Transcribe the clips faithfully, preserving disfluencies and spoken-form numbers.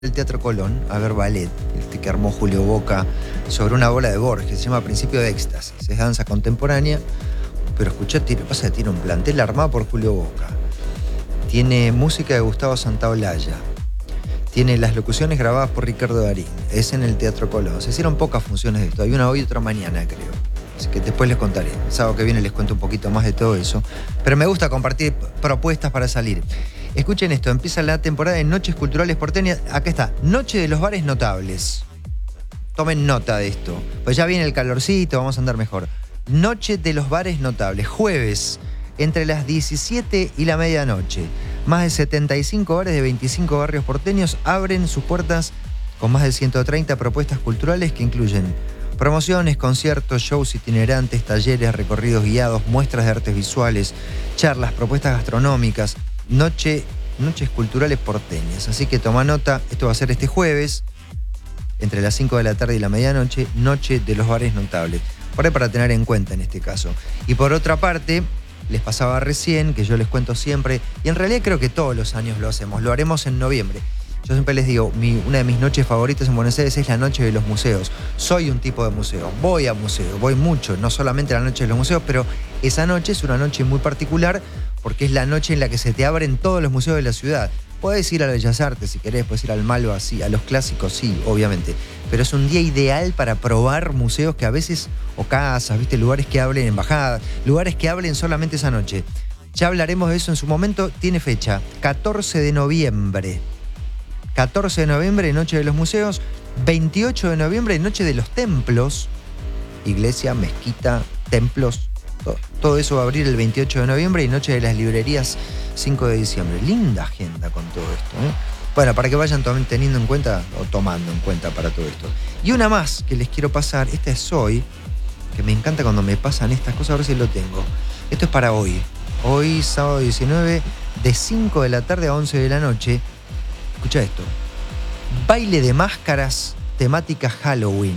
el Teatro Colón a ver ballet, este que armó Julio Boca sobre una bola de Borges, se llama Principio de Éxtasis, es danza contemporánea, pero escuchá, tiene, pasa que tiene un plantel armado por Julio Boca, tiene música de Gustavo Santaolalla, tiene las locuciones grabadas por Ricardo Darín, es en el Teatro Colón. Se hicieron pocas funciones de esto, hay una hoy y otra mañana, creo. Así que después les contaré. El sábado que viene les cuento un poquito más de todo eso. Pero me gusta compartir propuestas para salir. Escuchen esto, empieza la temporada de Noches Culturales Porteñas. Acá está, Noche de los Bares Notables. Tomen nota de esto, pues ya viene el calorcito, vamos a andar mejor. Noche de los Bares Notables, jueves, entre las diecisiete y la medianoche. Más de setenta y cinco bares de veinticinco barrios porteños abren sus puertas con más de ciento treinta propuestas culturales que incluyen promociones, conciertos, shows itinerantes, talleres, recorridos guiados, muestras de artes visuales, charlas, propuestas gastronómicas, noche, noches culturales porteñas. Así que toma nota, esto va a ser este jueves, entre las cinco de la tarde y la medianoche, Noche de los Bares Notables. Por ahí para tener en cuenta en este caso. Y por otra parte, les pasaba recién, que yo les cuento siempre, y en realidad creo que todos los años lo hacemos, lo haremos en noviembre. Yo siempre les digo, mi, una de mis noches favoritas en Buenos Aires es la noche de los museos. Soy un tipo de museo, voy a museos, voy mucho, no solamente la noche de los museos, pero esa noche es una noche muy particular porque es la noche en la que se te abren todos los museos de la ciudad. Podés ir a Bellas Artes si querés, podés ir al Malva, sí, a los clásicos, sí, obviamente. Pero es un día ideal para probar museos que a veces, o casas, viste, lugares que hablen, embajadas, lugares que hablen solamente esa noche. Ya hablaremos de eso en su momento, tiene fecha, catorce de noviembre. catorce de noviembre, Noche de los Museos. veintiocho de noviembre, Noche de los Templos. Iglesia, mezquita, templos. Todo, todo eso va a abrir el veintiocho de noviembre y Noche de las Librerías, cinco de diciembre. Linda agenda con todo esto, ¿eh? Bueno, para que vayan teniendo en cuenta o tomando en cuenta para todo esto. Y una más que les quiero pasar. Esta es hoy, que me encanta cuando me pasan estas cosas, a ver si lo tengo. Esto es para hoy. Hoy, sábado diecinueve, de cinco de la tarde a once de la noche. Escucha esto. Baile de máscaras, temática Halloween.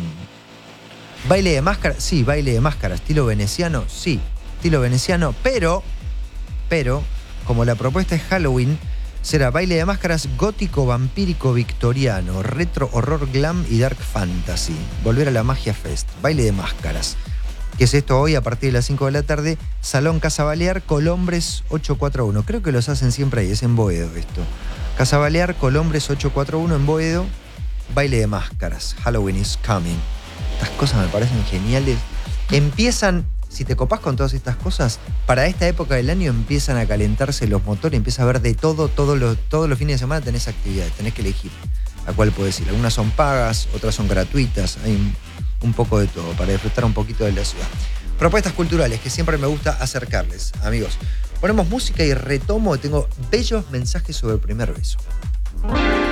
¿Baile de máscaras? Sí, baile de máscaras. ¿Estilo veneciano? Sí, estilo veneciano. Pero, pero, como la propuesta es Halloween, será baile de máscaras gótico, vampírico, victoriano, retro, horror, glam y dark fantasy. Volver a la magia fest. Baile de máscaras. ¿Qué es esto hoy a partir de las cinco de la tarde? Salón Casa Balear, Colombres ochocientos cuarenta y uno. Creo que los hacen siempre ahí, es en Boedo esto. Casa Balear, Colombres ochocientos cuarenta y uno en Boedo. Baile de máscaras. Halloween is coming. Estas cosas me parecen geniales. Empiezan, si te copás con todas estas cosas, para esta época del año empiezan a calentarse los motores, empieza a ver de todo, todo lo, todos los fines de semana tenés actividades, tenés que elegir a cuál podés ir. Algunas son pagas, otras son gratuitas, hay un, un poco de todo para disfrutar un poquito de la ciudad. Propuestas culturales que siempre me gusta acercarles, amigos. Ponemos música y retomo, tengo bellos mensajes sobre el primer beso.